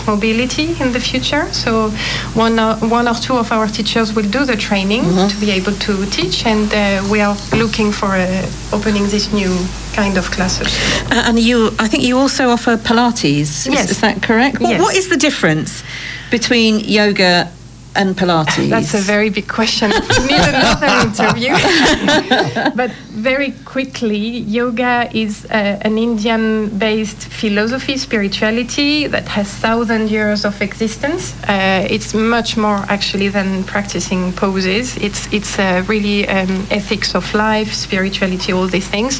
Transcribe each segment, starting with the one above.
mobility in the future. So one or two of our teachers will do the training to be able to teach, and we are looking for opening this new kind of classes. And I think you also offer Pilates. Yes. Is that correct? Yes. What is the difference between yoga and Pilates? That's a very big question. We need another interview. But very quickly, yoga is an Indian-based philosophy, spirituality that has 1,000 years of existence. It's much more actually than practicing poses. It's really ethics of life, spirituality, all these things.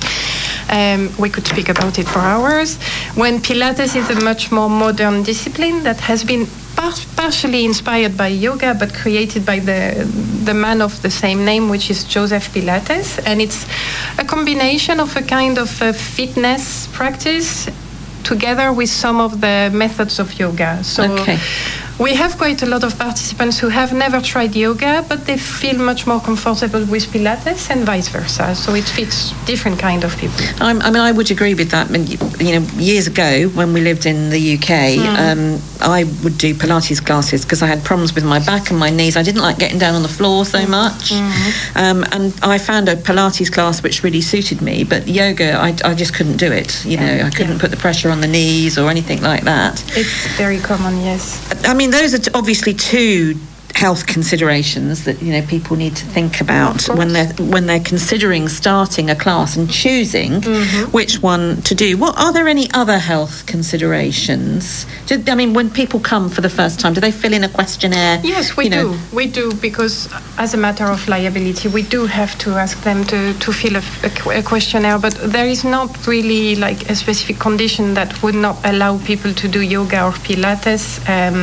We could speak about it for hours. When Pilates is a much more modern discipline that has been partially inspired by yoga, but created by the man of the same name, which is Joseph Pilates. And it's a combination of a kind of a fitness practice together with some of the methods of yoga. So we have quite a lot of participants who have never tried yoga, but they feel much more comfortable with Pilates and vice versa. So it fits different kind of people. I would agree with that. I mean, years ago when we lived in the UK, I would do Pilates classes because I had problems with my back and my knees. I didn't like getting down on the floor so much. And I found a Pilates class which really suited me, but yoga, I just couldn't do it. I couldn't put the pressure on the knees or anything like that. It's very common, yes. I mean, those are obviously two health considerations that people need to think about when they're considering starting a class and choosing which one to do. Are there any other health considerations? When people come for the first time, do they fill in a questionnaire? Yes, we do. We do, because as a matter of liability, we do have to ask them to fill a questionnaire, but there is not really like a specific condition that would not allow people to do yoga or Pilates.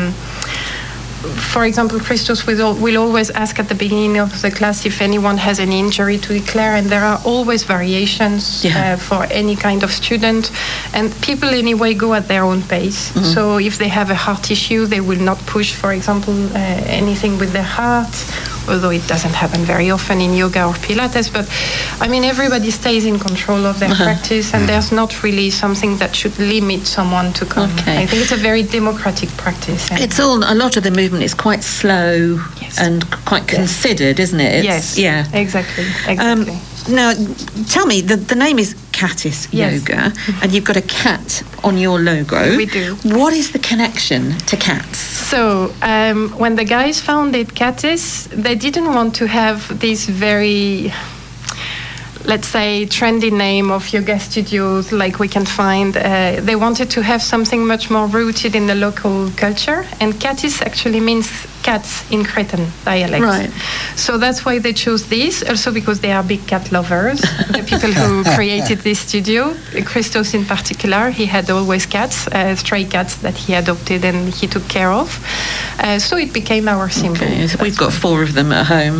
For example, Christos will always ask at the beginning of the class if anyone has any injury to declare, and there are always variations for any kind of student, and people anyway go at their own pace. So if they have a heart issue, they will not push, for example, anything with their heart, although it doesn't happen very often in yoga or Pilates. But everybody stays in control of their practice, and there's not really something that should limit someone to come. I think it's a very democratic practice. A lot of the movement is quite slow and quite considered, isn't it? Yes. Yeah. Exactly. Now, tell me, the name is Katis Yoga, and you've got a cat on your logo. We do. What is the connection to cats? So, when the guys founded Katis, they didn't want to have this very, let's say, trendy name of yoga studios like we can find. They wanted to have something much more rooted in the local culture, and Katis actually means cats in Cretan dialect. Right. So that's why they chose this, also because they are big cat lovers. The people who created this studio, Christos in particular, he had always cats, stray cats that he adopted and he took care of. So it became our symbol. Okay, so we've got 4 of them at home.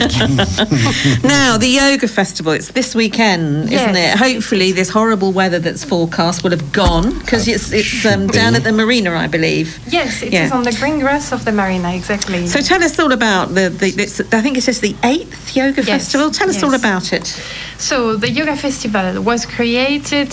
Now, the yoga festival, it's this weekend, isn't it? Hopefully this horrible weather that's forecast will have gone, because it's down at the marina, I believe. Yes, it is on the green grass of the marina, exactly. So tell us all about I think it says the 8th yoga festival. Tell us all about it. So the yoga festival was created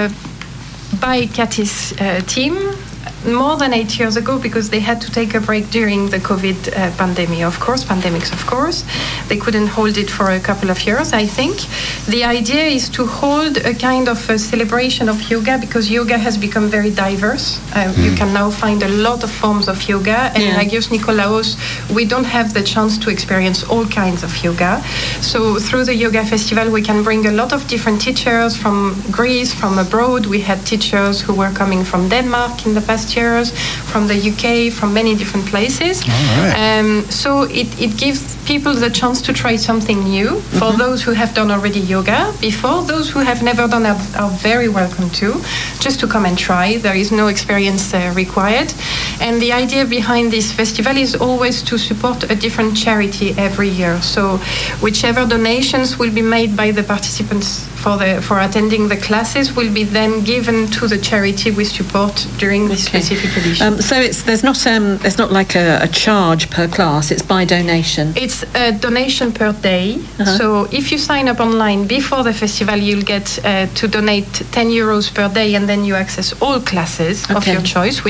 by Katis' team more than 8 years ago, because they had to take a break during the COVID pandemics, of course. They couldn't hold it for a couple of years, I think. The idea is to hold a kind of a celebration of yoga, because yoga has become very diverse. You can now find a lot of forms of yoga, and in Agios Nikolaos, we don't have the chance to experience all kinds of yoga. So through the yoga festival, we can bring a lot of different teachers from Greece, from abroad. We had teachers who were coming from Denmark in the past years, from the UK, from many different places. So it gives people the chance to try something new. For those who have done already yoga before, those who have never done are very welcome to, just to come and try. There is no experience required. And the idea behind this festival is always to support a different charity every year. So whichever donations will be made by the participants for attending the classes will be then given to the charity we support during this specific edition. So there's not like a charge per class. It's by donation. It's a donation per day. So if you sign up online before the festival, you'll get to donate €10 per day, and then you access all classes of your choice,